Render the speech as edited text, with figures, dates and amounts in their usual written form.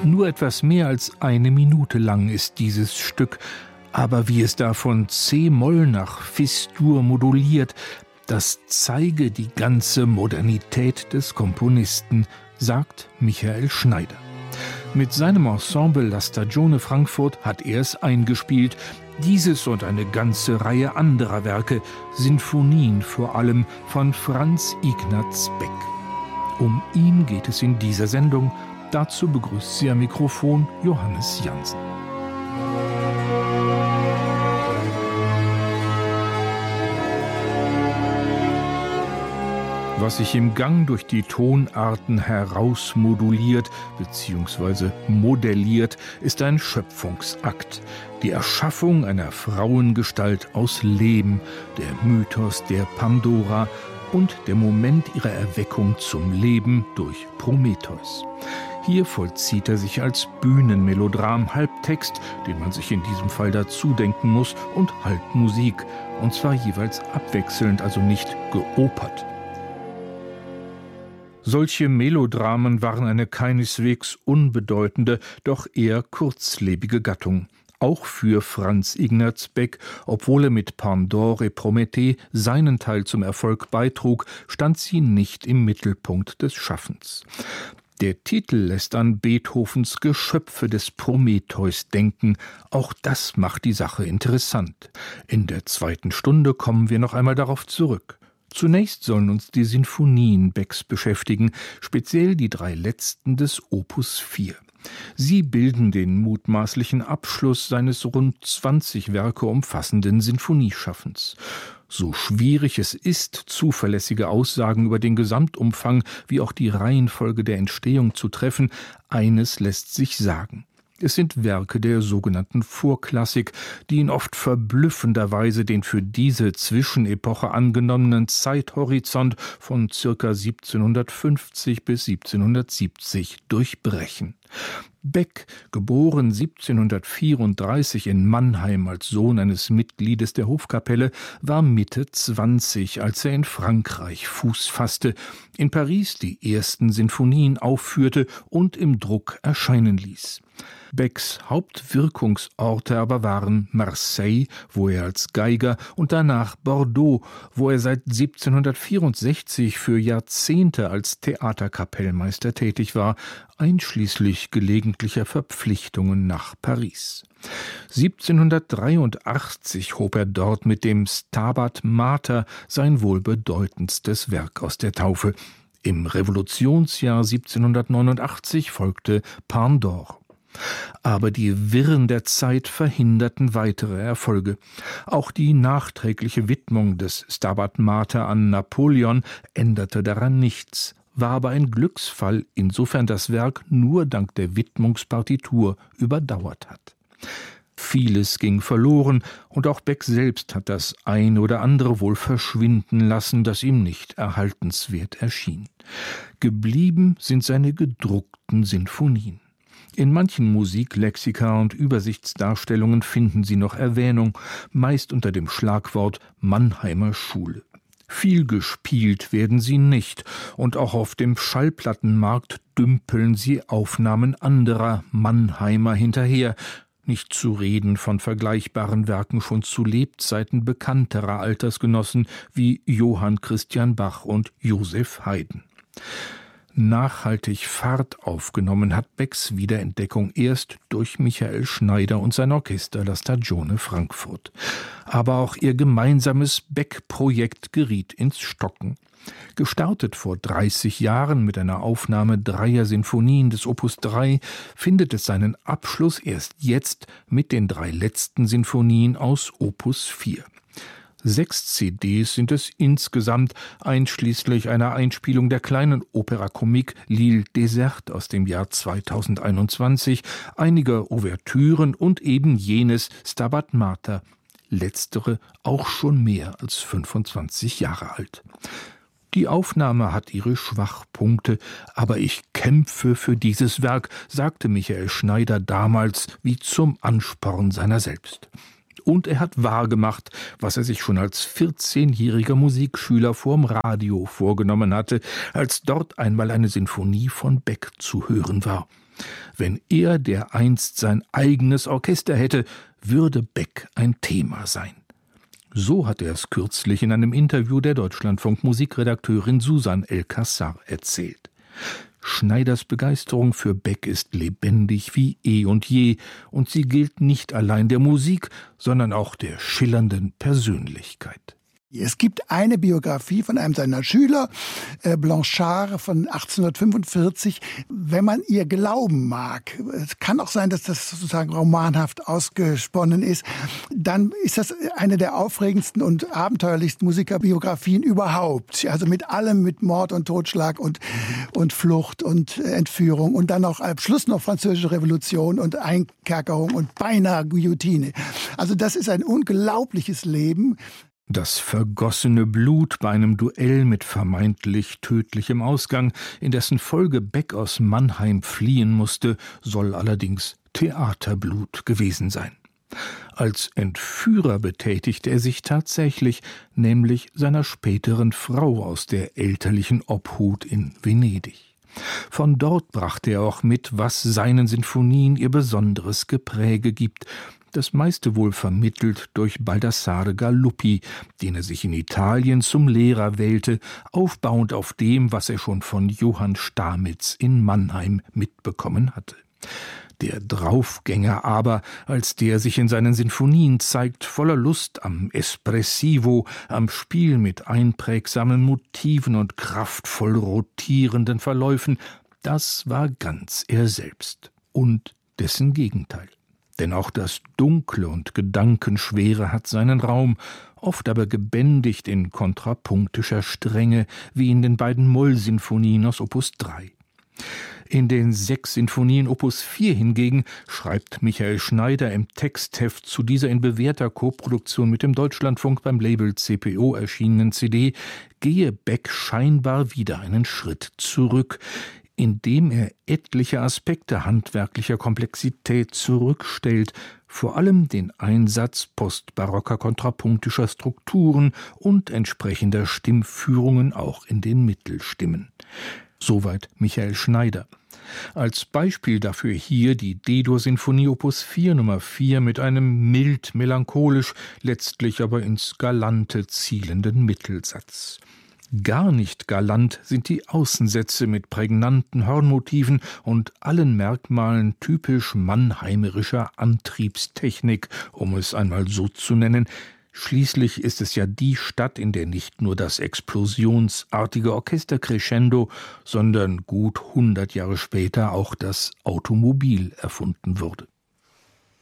Nur etwas mehr als 1 Minute lang ist dieses Stück, aber wie es da von C-Moll nach Fis-Dur moduliert, das zeige die ganze Modernität des Komponisten, sagt Michael Schneider. Mit seinem Ensemble La Stagione Frankfurt hat er es eingespielt, dieses und eine ganze Reihe anderer Werke, Sinfonien vor allem, von Franz Ignaz Beck. Um ihn geht es in dieser Sendung. Dazu begrüßt sie am Mikrofon Johannes Jansen. Was sich im Gang durch die Tonarten herausmoduliert bzw. modelliert, ist ein Schöpfungsakt. Die Erschaffung einer Frauengestalt aus Lehm, der Mythos der Pandora und der Moment ihrer Erweckung zum Leben durch Prometheus. Hier vollzieht er sich als Bühnenmelodram, Halbtext, den man sich in diesem Fall dazu denken muss, und Halbmusik, und zwar jeweils abwechselnd, also nicht geopert. Solche Melodramen waren eine keineswegs unbedeutende, doch eher kurzlebige Gattung. Auch für Franz Ignaz Beck, obwohl er mit Pandore et Prométhée seinen Teil zum Erfolg beitrug, stand sie nicht im Mittelpunkt des Schaffens. Der Titel lässt an Beethovens Geschöpfe des Prometheus denken. Auch das macht die Sache interessant. In der 2. Stunde kommen wir noch einmal darauf zurück. Zunächst sollen uns die Sinfonien Becks beschäftigen, speziell die 3 letzten des Opus 4. Sie bilden den mutmaßlichen Abschluss seines rund 20 Werke umfassenden Sinfonieschaffens. So schwierig es ist, zuverlässige Aussagen über den Gesamtumfang wie auch die Reihenfolge der Entstehung zu treffen, eines lässt sich sagen. Es sind Werke der sogenannten Vorklassik, die in oft verblüffender Weise den für diese Zwischenepoche angenommenen Zeithorizont von ca. 1750 bis 1770 durchbrechen. Beck, geboren 1734 in Mannheim als Sohn eines Mitgliedes der Hofkapelle, war Mitte 20, als er in Frankreich Fuß fasste, in Paris die ersten Sinfonien aufführte und im Druck erscheinen ließ. Becks Hauptwirkungsorte aber waren Marseille, wo er als Geiger, und danach Bordeaux, wo er seit 1764 für Jahrzehnte als Theaterkapellmeister tätig war, einschließlich gelegentlicher Verpflichtungen nach Paris. 1783 hob er dort mit dem Stabat Mater sein wohl bedeutendstes Werk aus der Taufe. Im Revolutionsjahr 1789 folgte Pandore. Aber die Wirren der Zeit verhinderten weitere Erfolge. Auch die nachträgliche Widmung des Stabat Mater an Napoleon änderte daran nichts, war aber ein Glücksfall, insofern das Werk nur dank der Widmungspartitur überdauert hat. Vieles ging verloren, und auch Beck selbst hat das ein oder andere wohl verschwinden lassen, das ihm nicht erhaltenswert erschien. Geblieben sind seine gedruckten Sinfonien. In manchen Musiklexika und Übersichtsdarstellungen finden sie noch Erwähnung, meist unter dem Schlagwort Mannheimer Schule. Viel gespielt werden sie nicht, und auch auf dem Schallplattenmarkt dümpeln sie Aufnahmen anderer Mannheimer hinterher, nicht zu reden von vergleichbaren Werken schon zu Lebzeiten bekannterer Altersgenossen wie Johann Christian Bach und Joseph Haydn. Nachhaltig Fahrt aufgenommen hat Becks Wiederentdeckung erst durch Michael Schneider und sein Orchester La Stagione Frankfurt. Aber auch ihr gemeinsames Beck-Projekt geriet ins Stocken. Gestartet vor 30 Jahren mit einer Aufnahme 3 Sinfonien des Opus 3, findet es seinen Abschluss erst jetzt mit den 3 letzten Sinfonien aus Opus 4. 6 CDs sind es insgesamt, einschließlich einer Einspielung der kleinen Opera Comique L'Île déserte aus dem Jahr 2021, einiger Ouvertüren und eben jenes Stabat Mater, letztere auch schon mehr als 25 Jahre alt. Die Aufnahme hat ihre Schwachpunkte, aber ich kämpfe für dieses Werk, sagte Michael Schneider damals wie zum Ansporn seiner selbst. Und er hat wahrgemacht, was er sich schon als 14-jähriger Musikschüler vorm Radio vorgenommen hatte, als dort einmal eine Sinfonie von Beck zu hören war. Wenn er dereinst sein eigenes Orchester hätte, würde Beck ein Thema sein. So hat er es kürzlich in einem Interview der Deutschlandfunk-Musikredakteurin Susan El-Kassar erzählt. Schneiders Begeisterung für Beck ist lebendig wie eh und je, und sie gilt nicht allein der Musik, sondern auch der schillernden Persönlichkeit. Es gibt eine Biografie von einem seiner Schüler, Blanchard von 1845. Wenn man ihr glauben mag, es kann auch sein, dass das sozusagen romanhaft ausgesponnen ist, dann ist das eine der aufregendsten und abenteuerlichsten Musikerbiografien überhaupt. Also mit allem, mit Mord und Totschlag und Flucht und Entführung und dann auch am Schluss noch Französische Revolution und Einkerkerung und beinahe Guillotine. Also das ist ein unglaubliches Leben. Das vergossene Blut bei einem Duell mit vermeintlich tödlichem Ausgang, in dessen Folge Beck aus Mannheim fliehen musste, soll allerdings Theaterblut gewesen sein. Als Entführer betätigte er sich tatsächlich, nämlich seiner späteren Frau aus der elterlichen Obhut in Venedig. Von dort brachte er auch mit, was seinen Sinfonien ihr besonderes Gepräge gibt, das meiste wohl vermittelt durch Baldassare Galuppi, den er sich in Italien zum Lehrer wählte, aufbauend auf dem, was er schon von Johann Stamitz in Mannheim mitbekommen hatte. Der Draufgänger aber, als der sich in seinen Sinfonien zeigt, voller Lust am Espressivo, am Spiel mit einprägsamen Motiven und kraftvoll rotierenden Verläufen, das war ganz er selbst und dessen Gegenteil. Denn auch das Dunkle und Gedankenschwere hat seinen Raum, oft aber gebändigt in kontrapunktischer Strenge, wie in den beiden Moll-Sinfonien aus Opus 3. In den 6 Sinfonien Opus 4 hingegen schreibt Michael Schneider im Textheft zu dieser in bewährter Koproduktion mit dem Deutschlandfunk beim Label CPO erschienenen CD, gehe Beck scheinbar wieder einen Schritt zurück, indem er etliche Aspekte handwerklicher Komplexität zurückstellt, vor allem den Einsatz postbarocker kontrapunktischer Strukturen und entsprechender Stimmführungen auch in den Mittelstimmen. Soweit Michael Schneider. Als Beispiel dafür hier die D-Dur-Sinfonie Opus 4 Nummer 4 mit einem mild melancholisch, letztlich aber ins Galante zielenden Mittelsatz. Gar nicht galant sind die Außensätze mit prägnanten Hornmotiven und allen Merkmalen typisch mannheimerischer Antriebstechnik, um es einmal so zu nennen. Schließlich ist es ja die Stadt, in der nicht nur das explosionsartige Orchestercrescendo, sondern gut 100 Jahre später auch das Automobil erfunden wurde.